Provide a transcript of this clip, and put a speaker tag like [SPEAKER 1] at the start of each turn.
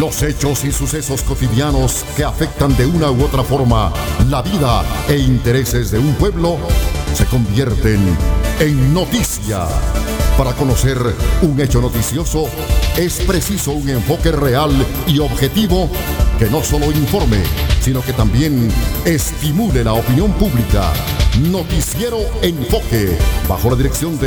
[SPEAKER 1] Los hechos y sucesos cotidianos que afectan de una u otra forma la vida e intereses de un pueblo se convierten en noticia. Para conocer un hecho noticioso es preciso un enfoque real y objetivo que no solo informe, sino que también estimule la opinión pública. Noticiero Enfoque, bajo la dirección de